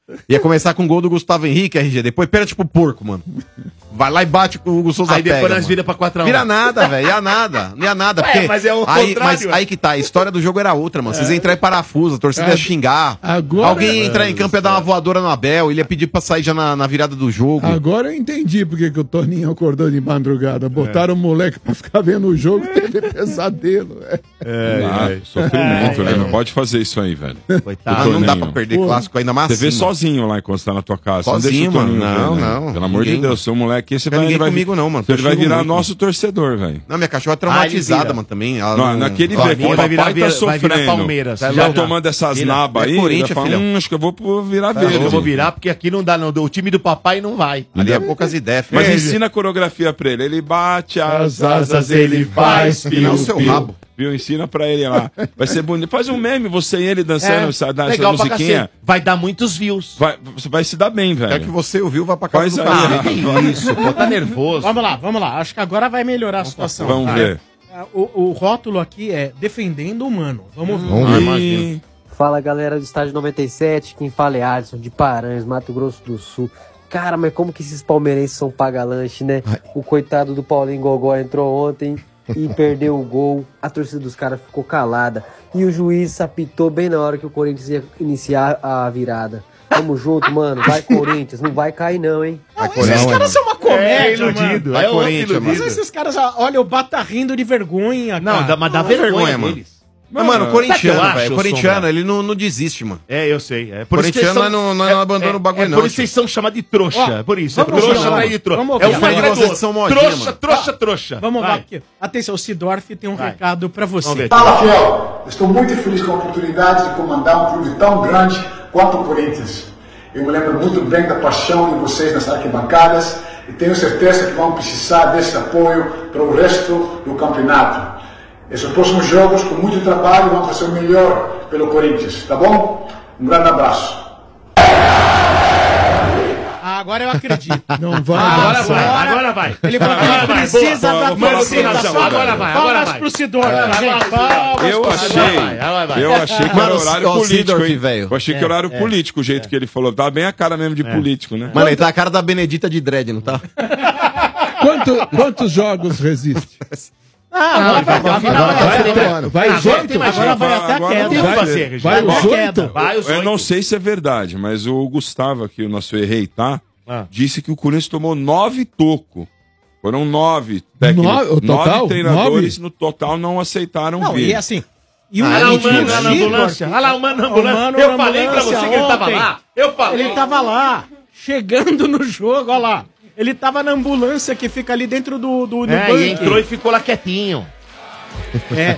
Ia começar com o gol do Gustavo Henrique, R G. Depois pênalti pro porco, mano. Vai lá e bate com o Hugo Souza Aí depois pega, nós mano. vira pra quatro a um. Vira nada, velho. Ia nada. Não ia nada. Ué, Porque mas é o aí, contrário, mas ué. aí que tá. A história do jogo era outra, mano. Vocês iam entrar em parafuso, a torcida ia xingar. Agora- Alguém ia entrar em campo e ia dar uma voadora no Abel. Ele ia pedir pra sair já na, na virada do jogo. Agora eu entendi porque que o Toninho acordou de madrugada. Botaram o moleque pra ficar vendo o jogo, teve pesadelo. É. Ah, sofrimento, né? Não pode fazer isso aí, velho. Coitado. Não dá pra perder Pô. clássico ainda mais Você vê assim, mano. sozinho lá enquanto você tá na tua casa. Sozinho, Não deixa o Toninho mano. ver, Não, né? não. Pelo amor Ninguém, de Deus, mano. seu moleque, você Quer vai, ninguém vai comigo não, mano. Ele vai Eu xingo virar muito, nosso torcedor, velho. Não, minha cachorra é Ah, ele traumatizada, vira. mano, também. Ela Não, naquele Ó, ver que o vai papai virar- tá vai virar sofrendo. Palmeiras. Tá Vai virar- tomando essas Vira- nabas é aí. Corinthians, Vai falar, filhão. hum, acho que eu vou pro- virar Tá, verde. eu vou virar porque aqui não dá, não. O time do papai não vai. Ali é poucas ideias, filho. Mas É, ensina a coreografia pra ele. Ele bate as As asas, ele faz piu, Não, seu piu. rabo. Viu? Ensina pra ele lá. Vai ser bonito. Faz um meme, você e ele dançando essa, essa legal pra musiquinha. cacete. Vai dar muitos views. Vai, você vai se dar bem, velho. Quer que você ouviu, vá pra casa Faz do aí. cara. Que isso, pô, tá nervoso. Vamos lá, vamos lá. Acho que agora vai melhorar a situação. Vamos tá? ver. Ah, O, o rótulo aqui é defendendo o humano. Vamos ver. Vamos ver. Imagina. Fala galera do Estádio noventa e sete, quem fala é Alisson, de Paranhos, Mato Grosso do Sul. Cara, mas como que esses palmeirenses são paga-lanche, né? O coitado do Paulinho Gogó entrou ontem e perdeu o gol. A torcida dos caras ficou calada. E o juiz apitou bem na hora que o Corinthians ia iniciar a virada. Tamo junto, mano. Vai, Corinthians. Não vai cair não, hein? Vai, Esses Corinthians. caras são uma comédia, É iludido, mano. é outro iludido. Mas esses caras, ah, olha, o Bata rindo de vergonha, Não, cara. dá, mas dá Não, vergonha, vergonha, mano. deles. Mas, mano, o Sabe o que eu corintiano, acho, velho. O ô, corintiano, Sombra? ele não, não desiste, mano. É, eu sei. É. Por isso que Corintiano vocês não- não- não abandona o bagulho, é, não, Por isso tio. vocês são chamados de trouxa. Ó, por isso. É vamos trouxa ouvir, atrás de trouxa. vamos É ouvir. um Mas atrás do vocês outro. são modinha, Trouxa, mano. trouxa, trouxa. Vamos lá, Vai. porque, atenção, o Sidorf tem um Vai. recado pra você. Vamos ver. Fala, Fiel. Estou muito feliz com a oportunidade de comandar um clube tão grande quanto o Corinthians. Eu me lembro muito bem da paixão de vocês nas arquibancadas e tenho certeza que vão precisar desse apoio para o resto do campeonato. Esses próximos jogos, com muito trabalho, vamos fazer o melhor pelo Corinthians, tá bom? Um grande abraço. Ah, agora eu acredito. Não vai. Agora dar vai, certo. agora vai. Ele falou que Agora ele vai, precisa boa, da boa, boa, torcida. boa, Só boa, agora vai, agora palmas vai. pro Sidorf, É, gente. agora vai. Palmas Eu pro achei, Sidorf. vai, agora vai. eu achei que Mano, era horário ó, político, Sidorf, hein? velho. Eu achei que era horário político, o jeito que ele falou. Tá bem a cara mesmo de político, né? Mano, ele tá a cara da Benedita de dread, não tá? Quanto- quantos jogos resiste? Ah, agora vai até o final. Agora Vai, vai, vai, vai, vai os Agora oito? tem mais Agora vai Agora até a não queda. Tem o que Vai- fazer, Regis. vai Vai os a oito? queda. Vai os Eu oito. não sei se é verdade, mas o Gustavo aqui, o nosso errei, tá? Ah. Disse que o Corinthians tomou nove toco. Foram nove técnicos. Nove- o total? Nove treinadores Nove? no total não aceitaram Não, vir. e assim... E Olha lá o mentira, mano lá na Sidorf, ambulância. Olha lá o mano na o ambulância. mano Eu na falei pra ambulância você que ele tava ontem. lá. Eu falei. Ele tava lá, chegando no jogo, olha lá. Ele tava na ambulância que fica ali dentro do, do no É, bunker. e entrou e ficou lá quietinho. É.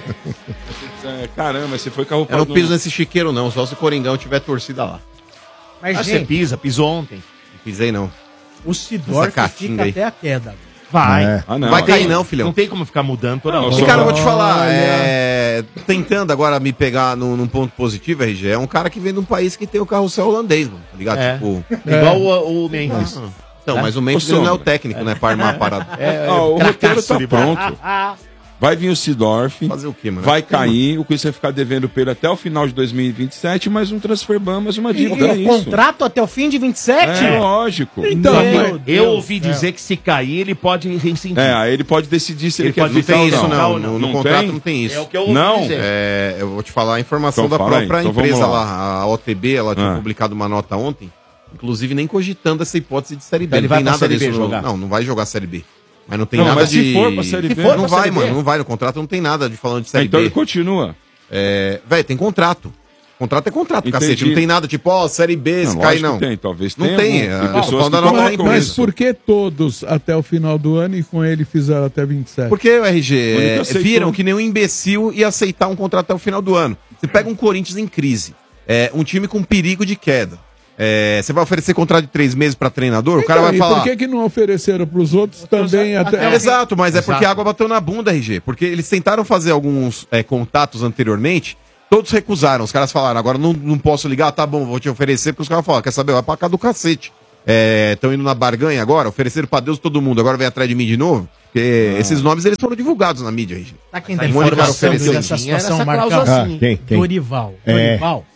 É, caramba, você foi com a Eu roupa não do- piso nesse chiqueiro, não. Só se o Coringão tiver torcida lá. Mas, Ah, você gente, pisa, pisou ontem. Não pisei, não. o Sidorf Essa caatinga fica aí. até a queda. Vai. É. Ah, não. Vai cair, não, filhão. Não tem como ficar mudando toda Não, hora. só- E, cara, eu vou te falar, Olha. é... tentando agora me pegar num, num ponto positivo, R G, é um cara que vem de um país que tem o carrossel holandês, mano, tá ligado? É. Tipo... Igual o, o Memphis. Então, mas o Memphis Ô, ele não é o Sombra. técnico, né, pra armar a parada. É, Ah, o roteiro cracaço tá de bola. pronto. Vai vir o Sidorf. Fazer o quê, mano? Vai cair, o Corinthians vai ficar devendo pra ele até o final de dois mil e vinte e sete, mais um transfer ban, mais uma E, dívida. e é o isso. contrato até o fim de vinte e sete? É, lógico. Então, Meu mas- Deus Eu ouvi do céu. dizer que se cair, ele pode rescindir. É, aí ele pode decidir se ele, Ele quer pode Não ficar tem ou isso, não. Não, No, não. no Não contrato tem? não tem isso. É o que eu ouvi Não. dizer. É, eu vou te falar a informação Então da fala aí, própria então vamos empresa lá. lá. A O T B, ela tinha Ah. publicado uma nota ontem, inclusive nem cogitando essa hipótese de Série B. Ele não vai tem pra nada Série B disso. no- jogar? Não, não vai jogar Série B. Mas não tem Não, nada mas se de... for pra Série Se B- for, não pra vai, Série B? mano. Não vai. No contrato não tem nada de falando de Série Então B. ele continua. É, velho, tem contrato. Contrato é contrato, Entendi. cacete. Não tem nada tipo, ó, Série B, Não, se cai, lógico não. que tem, talvez Não tenha tem. algum- tem é, pessoas falando que da nova colocam empresa. Mas por que todos até o final do ano e com ele fizeram até vinte e sete? Porque o R G Quando ele é, aceitou. viram que nenhum imbecil ia aceitar um contrato até o final do ano. Você pega um Corinthians em crise, é, um time com perigo de queda. É, você vai oferecer contrato de três meses pra treinador? o cara vai Então, e falar. por que, que não ofereceram pros outros também até... É, exato, mas é porque Exato. a água bateu na bunda, R G. Porque eles tentaram fazer alguns é, contatos anteriormente, todos recusaram. Os caras falaram, agora não, não posso ligar, tá bom, vou te oferecer, porque os caras falaram, quer saber, vai pra cá do cacete. Estão indo na barganha agora, ofereceram pra Deus todo mundo, agora vem atrás de mim de novo. Porque esses nomes eles foram divulgados na mídia, R G. Tá quem Tá tem um monte de cara informação ofereceu. dessa Tinha situação, essa Marcão? cláusula assim. Ah, quem? Quem? Dorival. É. Dorival.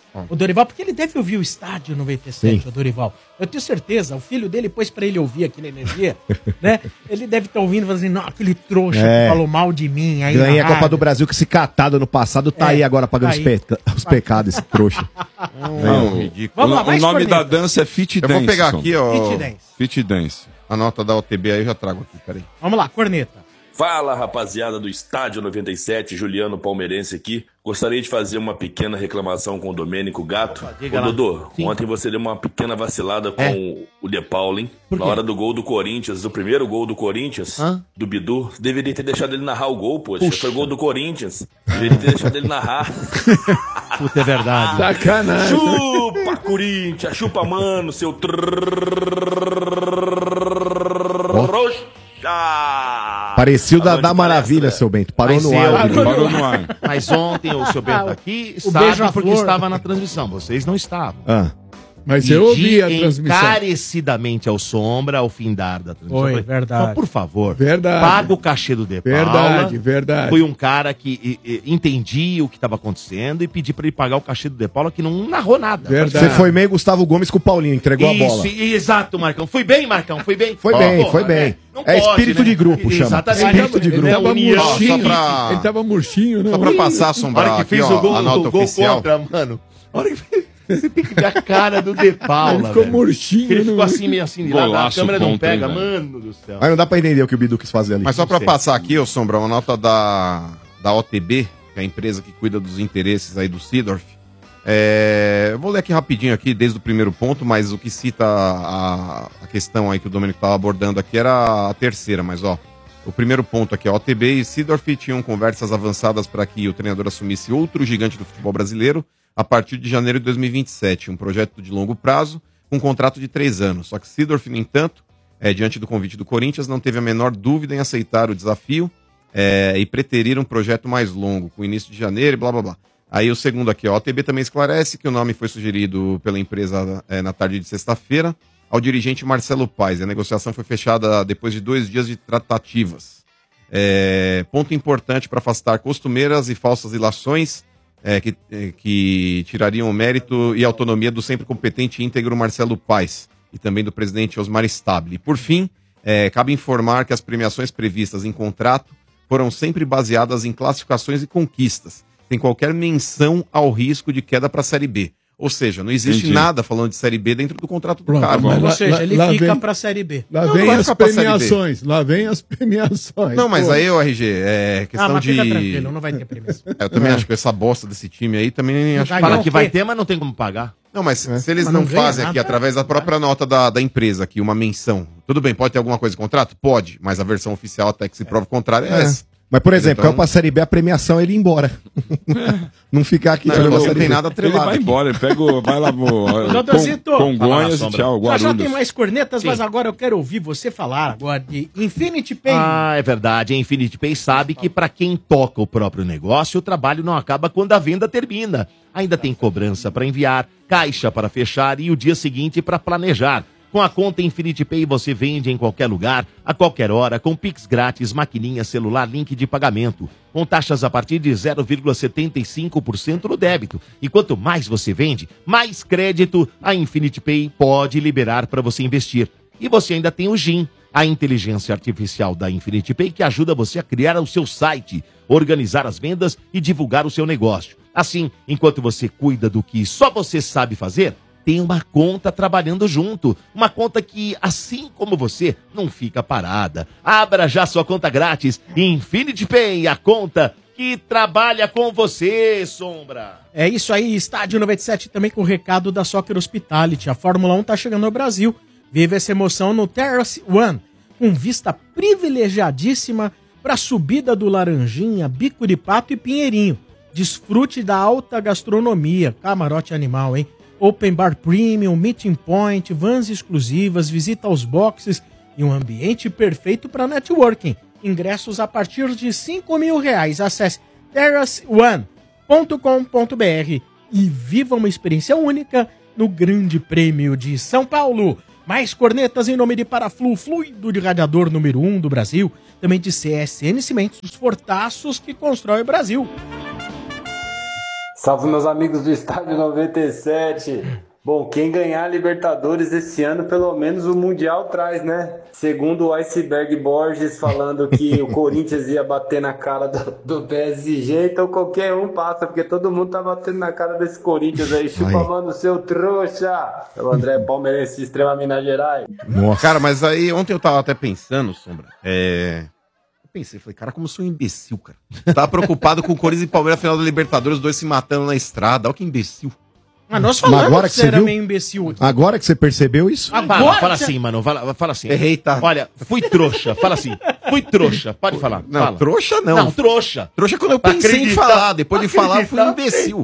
o Dorival, porque ele deve ouvir o Estádio noventa e sete, Sim. o Dorival. Eu tenho certeza, o filho dele pôs pra ele ouvir aqui na Energia, né? Ele deve estar ouvindo, falando assim, não, aquele trouxa É. que falou mal de mim aí Ganhei na a Copa rádio." do Brasil que se catado no passado, tá É, aí agora pagando tá os, aí. peca- os pecados, esse trouxa. Não, ridículo. Vamos lá, o mais nome da corneta. dança é Fit Eu Dance. vou pegar Som. aqui, ó. Fit Dance. Fit Dance. A nota da O T B aí eu já trago aqui, peraí. Vamos lá, corneta. Fala, rapaziada do Estádio noventa e sete, Juliano Palmeirense aqui. Gostaria de fazer uma pequena reclamação com o Domênico Gato. diga Ô, lá. Dodô, Sim. ontem você deu uma pequena vacilada com É. o De Paulo, hein? Por Na quê? hora do gol do Corinthians, do primeiro gol do Corinthians, Hã? do Bidu, deveria ter deixado ele narrar o gol, poxa. Puxa. Foi gol do Corinthians. Deveria ter deixado ele narrar. Puta, é verdade. Sacanagem. Chupa, Corinthians! Chupa, mano, seu trouxa! Parecia o da, Falando da de Maravilha, palestra. seu Bento. Parou Mas no eu- ar. Parou no ar. Mas ontem o seu Bento Ah, aqui o sabe beija-flor. porque estava na transmissão. Vocês não estavam. Ah. Mas eu ouvi a transmissão. encarecidamente ao Sombra ao findar da transmissão. Foi, Falei, verdade. "Só, por favor, Verdade. paga o cachê do De Paula." Verdade, verdade. Fui um cara que e, e, entendia o que estava acontecendo e pedi para ele pagar o cachê do De Paula, que não narrou nada. Verdade. Você foi meio Gustavo Gomes com o Paulinho, entregou a bola. Isso, exato, Marcão. Fui bem, Marcão, fui bem. Foi Ó, bem, porra, foi bem. É, não É pode, espírito né? de grupo, chama. Exatamente. Espírito de Ele grupo. tava união. murchinho. Só pra- Ele tava murchinho, né? Só pra passar a A sombra hora que aqui, fez ó, o gol, a nota o gol oficial. contra, mano. A hora que fez, você tem que ver a cara do De Paula, Ele ficou velho. murchinho. Ele ficou né? assim, meio assim, de lado, a Golaço câmera não contra, pega, hein, velho. mano do céu. Mas não dá pra entender o que o Bidu quis fazer ali. Mas só pra sei. passar aqui, ô Sombra, uma nota da, da O T B, que é a empresa que cuida dos interesses aí do Seedorf. É, eu vou ler aqui rapidinho aqui, desde o primeiro ponto, mas o que cita a, a questão aí que o Domênico estava abordando aqui era a terceira, mas ó, o primeiro ponto aqui, ó, O T B e Seedorf tinham conversas avançadas para que o treinador assumisse outro gigante do futebol brasileiro a partir de janeiro de dois mil e vinte e sete, um projeto de longo prazo, com um contrato de três anos. Só que Seedorf, no entanto, é, diante do convite do Corinthians, não teve a menor dúvida em aceitar o desafio é, e preterir um projeto mais longo, com início de janeiro e blá blá blá. Aí o segundo aqui, ó, a O T B também esclarece que o nome foi sugerido pela empresa é, na tarde de sexta-feira ao dirigente Marcelo Paes. A negociação foi fechada depois de dois dias de tratativas. É, ponto importante para afastar costumeiras e falsas ilações é, que, é, que tirariam o mérito e autonomia do sempre competente e íntegro Marcelo Paes e também do presidente Osmar Stabile. Por fim, é, cabe informar que as premiações previstas em contrato foram sempre baseadas em classificações e conquistas, sem qualquer menção ao risco de queda para a Série B. Ou seja, não existe Entendi. nada nada falando de Série B dentro do contrato do Pronto, cara. mas Ou lá- seja, lá- ele lá fica vem- pra Série B. Lá Não, vem não vai as ficar pra Série B. premiações. Lá vem as premiações. Não, mas pô. aí, o R G, é Ah, questão mas de... fica tranquilo, não vai ter premiação. É, eu também acho que essa bosta desse time aí também acho Vai que... não, Fala que vai quê? ter, mas não tem como pagar. Não, mas se eles Mas não, não ganha fazem aqui, nada. através da própria nota da, da empresa aqui, uma menção. Tudo bem, pode ter alguma coisa em contrato? Pode, mas a versão oficial, até que se prova o contrário, é, É. essa. Mas, por exemplo, Então- caiu pra Série B, a premiação é ele ir embora. não ficar aqui Não, jogando não Série tem B. nada Ele atrelado vai aqui. embora, ele pega o. Vai lá, o. Dodozito, Com, fala na Congonhas e sombra. tchau, Já já Guarulhos. tem mais cornetas, Sim. mas agora eu quero ouvir você falar agora de Infinity Pay. Ah, é verdade. A Infinity Pay sabe que para quem toca o próprio negócio, o trabalho não acaba quando a venda termina. Ainda tem cobrança para enviar, caixa para fechar e o dia seguinte para planejar. Com a conta Infinity Pay você vende em qualquer lugar, a qualquer hora, com Pix grátis, maquininha, celular, link de pagamento. Com taxas a partir de zero vírgula setenta e cinco por cento no débito. E quanto mais você vende, mais crédito a Infinity Pay pode liberar para você investir. E você ainda tem o G I M, a inteligência artificial da Infinity Pay, que ajuda você a criar o seu site, organizar as vendas e divulgar o seu negócio. Assim, enquanto você cuida do que só você sabe fazer, tem uma conta trabalhando junto. Uma conta que, assim como você, não fica parada. Abra já sua conta grátis. Infinity Pay, a conta que trabalha com você, Sombra. É isso aí, Estádio noventa e sete também com o recado da Soccer Hospitality. A Fórmula um tá chegando ao Brasil. Vive essa emoção no Terrace One, com vista privilegiadíssima para a subida do Laranjinha, Bico de Pato e Pinheirinho. Desfrute da alta gastronomia, camarote animal, hein? Open Bar Premium, Meeting Point, vans exclusivas, visita aos boxes e um ambiente perfeito para networking. Ingressos a partir de cinco mil reais. Acesse terrace one ponto com ponto b r e viva uma experiência única no Grande Prêmio de São Paulo. Mais cornetas em nome de Paraflu, fluido de radiador número um do Brasil. Também de C S N Cimentos, os fortaços que constrói o Brasil. Salve meus amigos do Estádio noventa e sete. Bom, quem ganhar a Libertadores esse ano, pelo menos o Mundial traz, né? Segundo o Iceberg Borges falando que o Corinthians ia bater na cara do, do P S G, então qualquer um passa, porque todo mundo tá batendo na cara desse Corinthians aí. Chupa, mano, seu trouxa! É o André Palmeirense, Extrema Minas Gerais. Nossa. Cara, mas aí ontem eu tava até pensando, Sombra, é... Eu pensei, falei, cara, como eu sou um imbecil, cara. Tava preocupado com o Corinthians e Palmeiras na final da Libertadores, os dois se matando na estrada. Olha que imbecil. Mas nós falamos agora que que você era viu? meio imbecil. Agora que você percebeu isso? Agora, fala, fala assim, mano. Fala, fala assim. Errei, tá? Olha, fui trouxa. Fala assim. Fui trouxa. Pode falar. Não, fala. trouxa não. Não, trouxa. Trouxa quando eu pensei em falar. Depois de falar, eu fui um imbecil.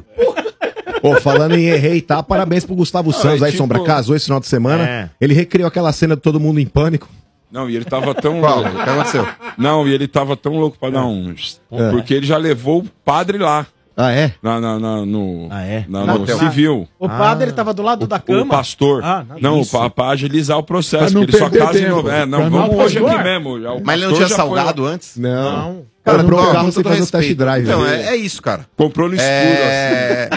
Pô, falando em errei, tá? Parabéns pro Gustavo Não, Santos é aí, tipo- Sombra. Casou esse final de semana. É. Ele recriou aquela cena de todo mundo em pânico. Não, e ele tava tão. Qual? O que aconteceu? Não, e ele tava tão louco pra dar uns. É. Porque ele já levou o padre lá. Ah, é? Na, na, na- no, ah, é? Na, Lá no no- civil. O padre tava do lado da cama. O pastor. Ah, nada. não, Isso. pra, pra agilizar o processo, Pra não porque ele só perder casa em tempo. novembro. É, não, Pra vamos não hoje perder. aqui mesmo. Já, o Mas ele não pastor tinha já foi salgado lá. antes? Não. Cara, Comprou não, o carro com sem todo fazer o test respeito. drive. Não, né? é, é isso, cara. Comprou no escuro, É...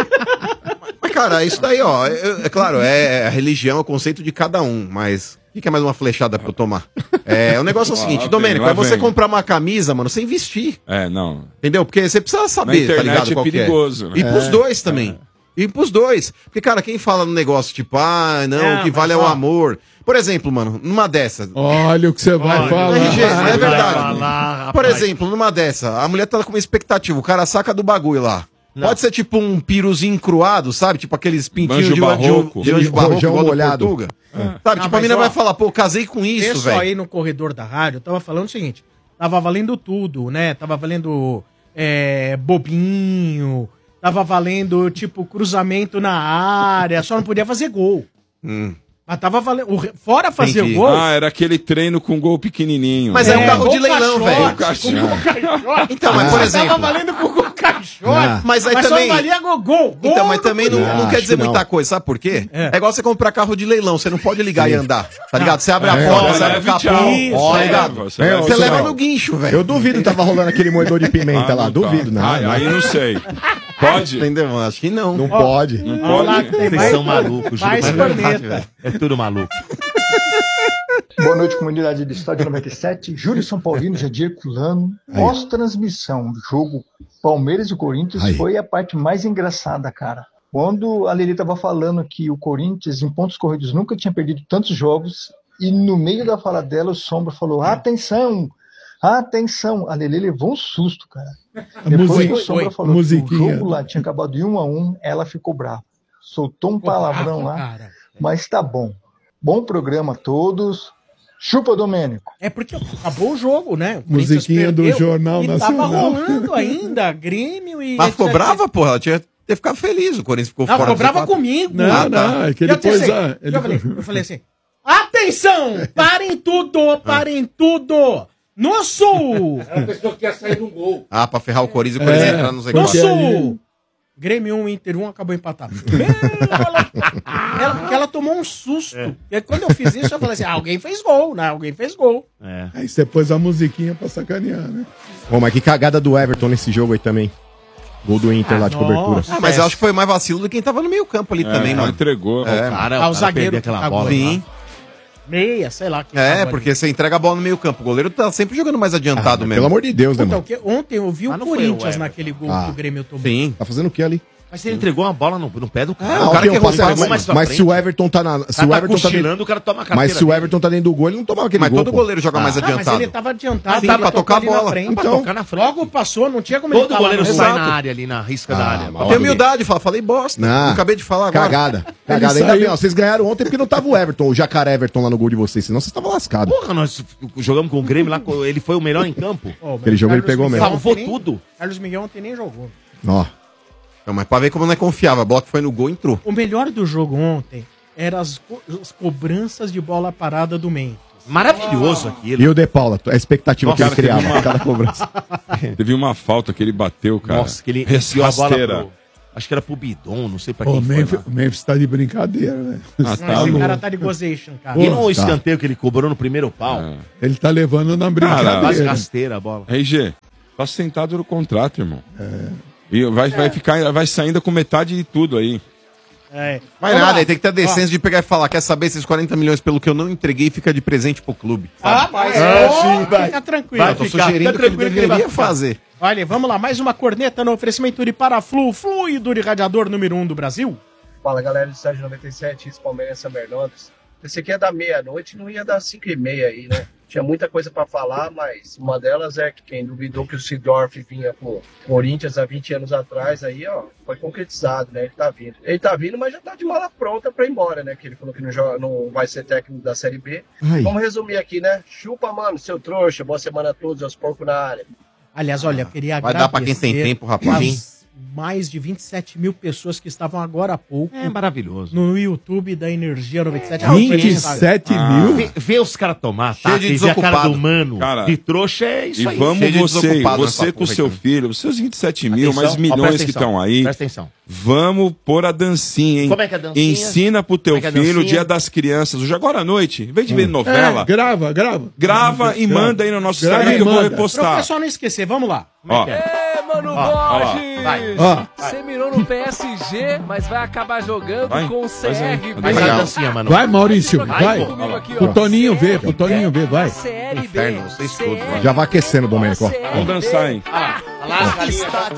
assim. Mas, cara, isso daí, ó, é, é claro, é a religião, é o conceito de cada um, mas o que, que é mais uma flechada pra eu tomar? É, o negócio é o Lá seguinte, vem, Domênico, lá é você vem. comprar uma camisa, mano, sem vestir. É, não. Entendeu? Porque você precisa saber, Na tá internet ligado? é qual que perigoso, né? E pros É. dois também. E pros dois. Porque, cara, quem fala no negócio, tipo, ah, não, Não, o que mas vale é o ó. amor. Por exemplo, mano, numa dessa. Olha o que você vai falar. R G, Vai é verdade. falar, Por rapaz. exemplo, numa dessa, a mulher tá com uma expectativa, o cara saca do bagulho lá. Pode ser tipo um piruzinho encruado, sabe? Tipo aqueles pintinhos Banjo de, barroco. de, de anjo barroco Rojão igual do molhado. Portuga. É. Sabe? Não, tipo, a mas, mina ó, vai falar, pô, casei com isso, Pessoal velho. aí no corredor da rádio tava falando o seguinte: tava valendo tudo, né? Tava valendo é, bobinho, tava valendo, tipo, cruzamento na área, só não podia fazer gol. Hum. Mas tava valendo. o re- Fora fazer Entendi. o gol. Ah, era aquele treino com gol pequenininho. Mas é, um carro gol de leilão, caixote, velho. com gol caixote. Então, mas por Tava exemplo. valendo com gol caixote. Ah. Mas aí só também- não valia gol. Gol. gol Então, mas também não, podia. não Ah, quer acho dizer que não. muita coisa, sabe por quê? É, É. igual você comprar carro de leilão, você não pode ligar e andar, tá ligado? Você abre a É. porta, você Leva abre o e capô, tchau. tá Isso, ligado? leva, Você, você leva. leva Não. no guincho, velho. Eu duvido que tava rolando aquele moedor de pimenta Ah, lá. não Duvido, tá. não. Aí, não. aí não sei. Pode? Entendeu? Acho que não. Não pode. Não Olha lá pode? que tem Vocês mais- são malucos, juro. mais mas é verdade, corneta. velho. É tudo maluco. Boa noite, comunidade do Estádio noventa e sete. Júlio São Paulino, Jadir Culano. Pós-transmissão do jogo Palmeiras e Corinthians Aí. foi a parte mais engraçada, cara. Quando a Lili tava falando que o Corinthians, em pontos corridos, nunca tinha perdido tantos jogos, e no meio da fala dela, o Sombra falou: atenção! Atenção! A Lili levou um susto, cara. Depois musica- que o Sombra Oi, falou que musiquinha. o jogo lá tinha acabado de um a um, ela ficou brava. Soltou um palavrão lá, Cara. mas tá bom. Bom programa a todos. Chupa, Domênico. É porque acabou o jogo, né? O Musiquinha Corinthians do perdeu Jornal e Nacional. tava rolando ainda, Grêmio e... Mas ficou etcétera. brava, porra. Ela tinha que ter ficado feliz. O Corinthians ficou Não, fora. ficou do brava Z quatro. comigo. Não, Ah, tá. não, é que ele Eu pôs pensei- a... ele- eu, falei, eu falei assim, atenção, parem tudo, parem tudo, no Sul, Era a pessoa que ia sair de um gol. Ah, pra ferrar o Corinthians e o Corinthians É. entrar no Z no Porque quatro. Sul, Grêmio um, Inter um, acabou empatado. ela, ela, porque ela tomou um susto. E aí, quando eu fiz isso, eu falei assim, ah, alguém fez gol, né? Alguém fez gol. É. Aí você pôs a musiquinha pra sacanear, né? Pô, mas que cagada do Everton nesse jogo aí também. Gol do Inter lá de nossa. cobertura. Ah, mas eu acho que foi mais vacilo do quem tava no meio campo ali É, também, não mano. entregou. É, Cara, Ah, o o zagueiro zagueiro aquela que bola. Sim. Meia, sei lá. quem É, tava porque ali. você entrega a bola no meio campo. O goleiro tá sempre jogando mais adiantado Ah, mesmo. pelo amor de Deus, né, Então, mano? que- ontem eu vi o Mas não foi o Corinthians Everton. naquele gol Ah. que o Grêmio tomou. Sim. Tá fazendo o que ali? Mas ele entregou uma bola no, no pé do cara. Ah, o cara ok, que eu posso- errou, mas, mas mais pra mas frente. se o Everton tá na. O Se cara o tá Everton tá cochilando, dentro, o cara toma a mas carteira se o dele. Everton tá dentro do gol, ele não tomava aquele Mas gol. todo pô. goleiro joga mais Ah, mas adiantado. ele tava adiantado. Ah, tá, ele pra tocou tocar a ali na bola. frente. Pra Então, tocar na frente. Logo passou, não tinha como Todo ele tá lá goleiro no sai exato. na área ali, na risca da Ah, área. mas Tem humildade, fala. Falei bosta. Não. Eu acabei de falar agora. Cagada. Cagada. Ele Ainda saiu- bem, ó. Vocês ganharam ontem porque não tava o Everton, o Jacaré Everton lá no gol de vocês, senão vocês estavam lascados. Porra, nós jogamos com o Grêmio lá, ele foi o melhor em campo. Ô, mas Aquele jogo ele Carlos pegou Miguel mesmo. ontem Salvou nem- tudo. Carlos Miguel ontem nem jogou. Ó. Não, mas pra ver como não é confiável. A bola que foi no gol entrou. O melhor do jogo ontem eram as, co- as cobranças de bola parada do Memphis. Maravilhoso aquilo. E o De Paula, a expectativa Nossa, que ele criava teve a uma- cada cobrança. Teve uma falta que ele bateu, cara. Nossa, que ele enfiou a bola Rasteira. pro... Acho que era pro Bidon, não sei pra Pô, quem o foi Memphis, lá. o Memphis tá de brincadeira, né? Ah, Não, tá esse louco. cara tá de gozation, cara. E Pô, no tá. escanteio que ele cobrou no primeiro pau. É. Ele tá levando na Quase brincadeira. rasteira a bola. R G, tá sentado no contrato, irmão. E vai, vai, ficar, vai saindo com metade de tudo aí. É. Mas Vamos nada, lá. aí tem que ter a decência Ó. de pegar e falar, quer saber esses quarenta milhões pelo que eu não entreguei, fica de presente pro clube. Ah, mas É, é, sim, vai. fica tranquilo. Vai, eu tô Fica- sugerindo fica que ele tranquilo ele vai deveria ficar. fazer. Olha, vamos lá, mais uma corneta no oferecimento de Paraflu, fluido de radiador número um do Brasil. Fala galera do Estádio noventa e sete, isso Palmeiras São Bernardo. Esse aqui é da meia-noite, não ia dar cinco e meia aí, né? Tinha muita coisa pra falar, mas uma delas é que quem duvidou que o Seedorf vinha pro Corinthians há vinte anos atrás, aí ó, foi concretizado, né? Ele tá vindo. Ele tá vindo, mas já tá de mala pronta pra ir embora, né? Que ele falou que não, joga, não vai ser técnico da Série B. Ai. Vamos resumir aqui, né? Chupa, mano, seu trouxa, boa semana a todos, aos porcos na área. Aliás, olha, eu queria Vai dar pra quem tem agradecer tempo, rapaz. as mais de vinte e sete mil pessoas que estavam agora há pouco. É maravilhoso. No YouTube da Energia noventa e sete. vinte e sete mil? Vê, vê os caras tomar, Cheio tá? de E ver a cara desocupado. do mano. Cara, de trouxa é isso E aí. vamos Cheio de você, desocupado você nessa com porra seu aí. filho, os seus vinte e sete mil, Atenção, mais ó, milhões presta que atenção, estão aí. presta atenção. Vamos pôr a dancinha, hein? Como é que é a dancinha? Ensina pro teu Como é que é a filho o dancinha? Dia das Crianças. Hoje agora à noite, em vez de ver novela, É, grava, grava. grava e manda aí no nosso Grava Instagram e que eu vou manda. Para o repostar. pessoal não esquecer, vamos lá. Ó. É, mano, Ó, ó, Borges! vai. Ó. Você mirou no P S G, mas vai acabar jogando Vai, com o faz aí. C R B. Faz a dancinha, mano. Vai, Maurício, vai. comigo aqui, ó. Pro Toninho ver, pro Toninho ver, vai. Série B. Inferno, vocês todos. vai. Já vai aquecendo, Domênico. ó. Vamos dançar, hein? Ah, lá, está